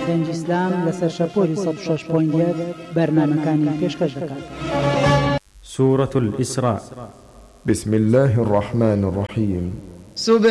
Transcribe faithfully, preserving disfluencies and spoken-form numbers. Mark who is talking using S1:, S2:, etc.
S1: دەنج ئیسلام لەسەر شەپۆلی سەد و شەش پۆینت یەک بەرنامەکانی پێشکەش دەکات.
S2: سورة الإسراء.
S3: بسم الله الرحمن الرحيم.